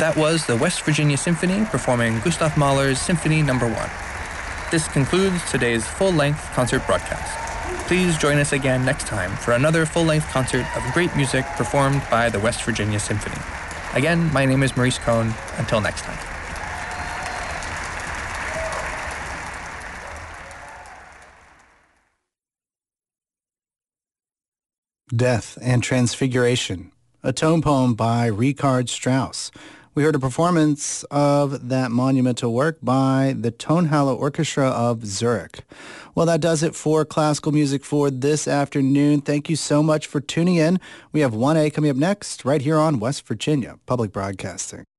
that was the West Virginia Symphony performing Gustav Mahler's Symphony No. 1. This concludes today's full-length concert broadcast. Please join us again next time for another full-length concert of great music performed by the West Virginia Symphony. Again, my name is Maurice Cohn. Until next time. Death and Transfiguration, a tone poem by Richard Strauss. We heard a performance of that monumental work by the Tonhalle Orchestra of Zurich. Well, that does it for classical music for this afternoon. Thank you so much for tuning in. We have 1A coming up next right here on West Virginia Public Broadcasting.